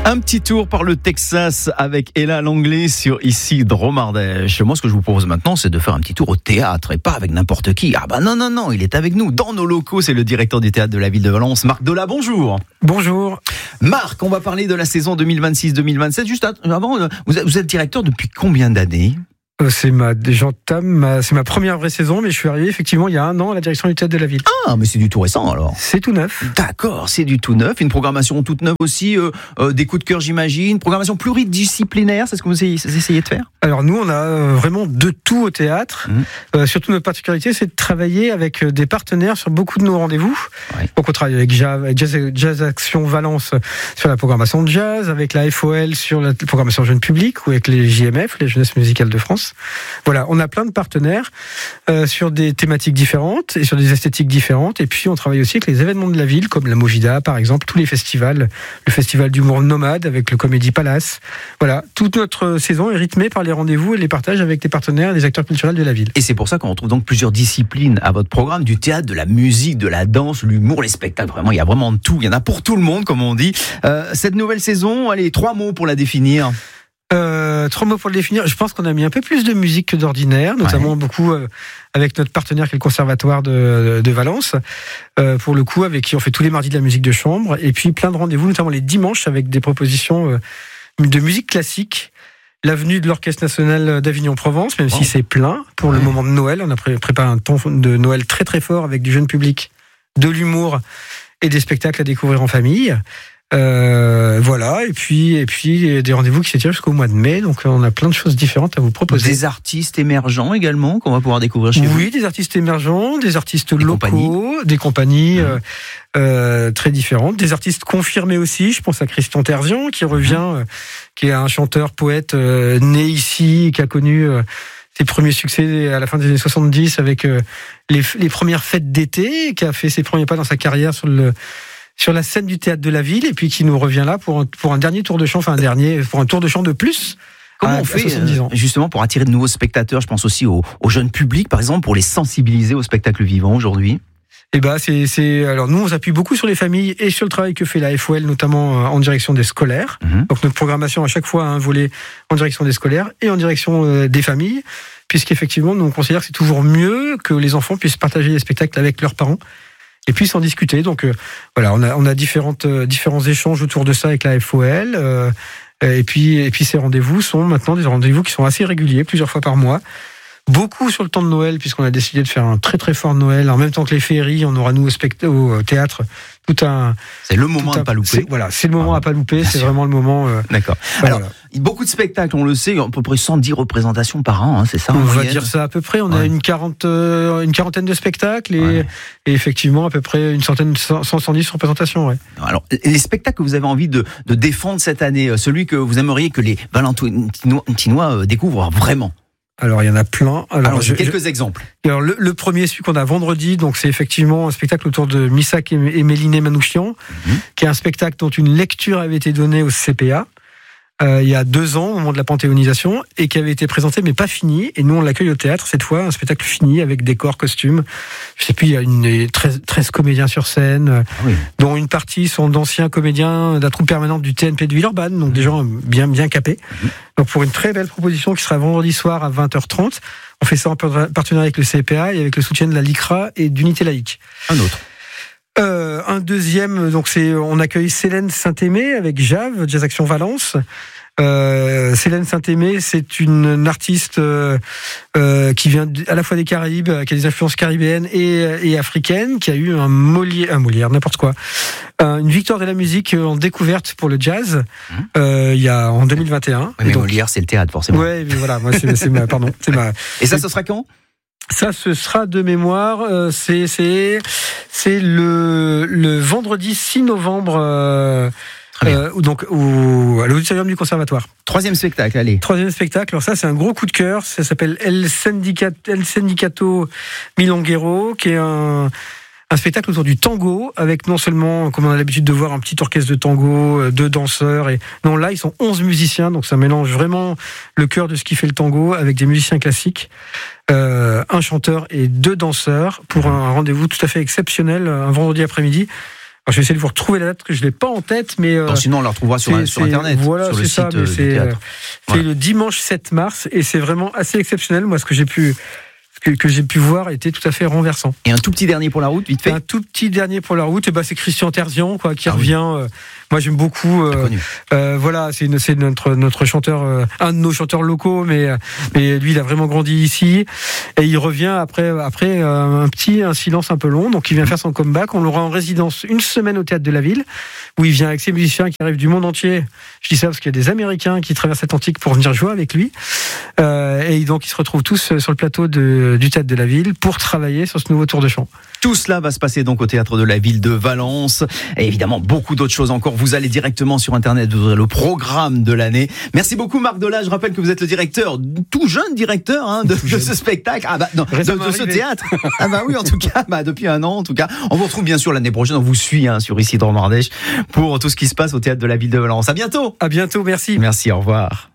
Un petit tour par le Texas avec Ella Langlais sur ici Dromardèche. Moi, ce que je vous propose maintenant, c'est de faire un petit tour au théâtre et pas avec n'importe qui. Ah bah non, il est avec nous dans nos locaux. C'est le directeur du théâtre de la ville de Valence, Marc Dola. Bonjour. Bonjour. Marc, on va parler de la saison 2026-2027. Juste avant, vous êtes directeur depuis combien d'années ? C'est ma première vraie saison, mais je suis arrivé effectivement il y a 1 an à la direction du théâtre de la ville. Ah, mais c'est du tout récent alors. C'est tout neuf. D'accord, c'est du tout neuf. Une programmation toute neuve aussi, des coups de cœur j'imagine. Programmation pluridisciplinaire, c'est ce que vous essayez de faire ? Alors nous, on a vraiment de tout au théâtre. Surtout notre particularité, c'est de travailler avec des partenaires sur beaucoup de nos rendez-vous. Ouais. Donc on travaille avec Jazz Action Valence sur la programmation de jazz, avec la FOL sur la programmation jeune public, ou avec les JMF, les Jeunesses Musicales de France. Voilà, on a plein de partenaires sur des thématiques différentes et sur des esthétiques différentes. Et puis on travaille aussi avec les événements de la ville, comme la Mojida par exemple, tous les festivals, le festival d'humour nomade avec le Comédie Palace. Voilà, toute notre saison est rythmée par les rendez-vous et les partages avec des partenaires et des acteurs culturels de la ville. Et c'est pour ça qu'on retrouve donc plusieurs disciplines à votre programme, du théâtre, de la musique, de la danse, l'humour, les spectacles. Vraiment, il y a vraiment de tout. Il y en a pour tout le monde, comme on dit. Cette nouvelle saison, allez, 3 mots pour la définir. 3 mots pour le définir. Je pense qu'on a mis un peu plus de musique que d'ordinaire, notamment beaucoup avec notre partenaire qui est le Conservatoire de Valence, pour le coup, avec qui on fait tous les mardis de la musique de chambre, et puis plein de rendez-vous, notamment les dimanches, avec des propositions de musique classique. L'avenue de l'Orchestre National d'Avignon-Provence, même si c'est plein pour le moment de Noël. On a préparé un temps de Noël très très fort avec du jeune public, de l'humour et des spectacles à découvrir en famille. Voilà, et puis des rendez-vous qui s'étirent jusqu'au mois de mai, donc on a plein de choses différentes à vous proposer. Des artistes émergents également qu'on va pouvoir découvrir chez vous. Oui, des artistes émergents, des artistes locaux, des compagnies très différentes, des artistes confirmés aussi. Je pense à Christian Terzian qui revient, qui est un chanteur poète né ici, qui a connu ses premiers succès à la fin des années 70 avec les premières fêtes d'été, qui a fait ses premiers pas dans sa carrière sur la scène du théâtre de la ville, et puis qui nous revient là pour un dernier tour de chant, pour un tour de chant de plus. Comment on fait justement pour attirer de nouveaux spectateurs ? Je pense aussi au jeune public, par exemple, pour les sensibiliser au spectacle vivant aujourd'hui. Et alors nous on s'appuie beaucoup sur les familles et sur le travail que fait la FOL, notamment en direction des scolaires. Donc notre programmation à chaque fois a un volet en direction des scolaires et en direction des familles, puisqu'effectivement nous on considère que c'est toujours mieux que les enfants puissent partager les spectacles avec leurs parents et puis s'en discuter. Donc voilà, on a différents échanges autour de ça avec la FOL, et puis ces rendez-vous sont maintenant des rendez-vous qui sont assez réguliers, plusieurs fois par mois. Beaucoup sur le temps de Noël, puisqu'on a décidé de faire un très très fort Noël. En même temps que les féeries, on aura nous au théâtre c'est le moment à pas louper. C'est le moment à pas louper. C'est vraiment le moment. D'accord. Alors, beaucoup de spectacles, on le sait, à peu près 110 représentations par an, c'est ça ? On va dire ça à peu près. On a une quarantaine de spectacles et effectivement à peu près 110 représentations. Ouais. Alors, les spectacles que vous avez envie de défendre cette année, celui que vous aimeriez que les Valentinois découvrent vraiment. Alors il y en a plein. Alors j'ai quelques exemples. Alors le premier, celui qu'on a vendredi, donc c'est effectivement un spectacle autour de Missak et Méliné Manouchian, qui est un spectacle dont une lecture avait été donnée au CPA il y a 2 ans au moment de la panthéonisation, et qui avait été présenté mais pas fini, et nous on l'accueille au théâtre cette fois, un spectacle fini avec décors, costumes. Je sais plus, il y a 13 comédiens sur scène, dont une partie sont d'anciens comédiens de la troupe permanente du TNP de Villeurbanne, donc des gens bien capés. Donc pour une très belle proposition qui sera vendredi soir à 20h30. On fait ça en partenariat avec le CPA et avec le soutien de la LICRA et d'Unité Laïque. Un autre. Un deuxième, donc on accueille Célène Saint-Aimé avec Jave, Jazz Action Valence. Célène Saint-Aimé, c'est une artiste qui vient à la fois des Caraïbes, qui a des influences caribéennes et africaines, qui a eu un Molière, n'importe quoi, une victoire de la musique en découverte pour le jazz il y a en 2021. Oui, mais donc, Molière, c'est le théâtre forcément. Ouais, mais voilà, moi c'est ma. Et ça, ce sera quand ? Ça, ce sera de mémoire. C'est le vendredi 6 novembre. Donc à l'auditorium du Conservatoire. 3e spectacle, allez. 3e spectacle, alors ça c'est un gros coup de cœur, ça s'appelle El Sindicato Milonguero, qui est un spectacle autour du tango, avec non seulement, comme on a l'habitude de voir, un petit orchestre de tango, 2 danseurs, non, là ils sont 11 musiciens, donc ça mélange vraiment le cœur de ce qui fait le tango avec des musiciens classiques, un chanteur et 2 danseurs, pour un rendez-vous tout à fait exceptionnel, un vendredi après-midi, Alors, je vais essayer de vous retrouver la date parce que je l'ai pas en tête, mais sinon on la retrouvera sur Internet, voilà, sur le c'est ça, site mais du théâtre. C'est le dimanche 7 mars et c'est vraiment assez exceptionnel. Moi, ce que j'ai pu voir était tout à fait renversant. Et un tout petit dernier pour la route, vite fait. Un tout petit dernier pour la route, c'est Christian Terzian, qui revient. Oui. Moi, j'aime beaucoup. Voilà, c'est notre chanteur, un de nos chanteurs locaux, mais lui, il a vraiment grandi ici. Et il revient après un silence un peu long. Donc, il vient faire son comeback. On l'aura en résidence une semaine au Théâtre de la Ville, où il vient avec ses musiciens qui arrivent du monde entier. Je dis ça parce qu'il y a des Américains qui traversent l'Atlantique pour venir jouer avec lui. Et donc, ils se retrouvent tous sur le plateau du Théâtre de la Ville pour travailler sur ce nouveau tour de chant. Tout cela va se passer donc au Théâtre de la Ville de Valence. Et évidemment, beaucoup d'autres choses encore. Vous allez directement sur Internet, vous aurez le programme de l'année. Merci beaucoup, Marc Dolla. Je rappelle que vous êtes le directeur, tout jeune directeur de ce spectacle. De ce théâtre. Oui, en tout cas, depuis un an, en tout cas. On vous retrouve bien sûr l'année prochaine. On vous suit sur Ici Dromardèche pour tout ce qui se passe au Théâtre de la Ville de Valence. À bientôt. À bientôt, merci. Merci, au revoir.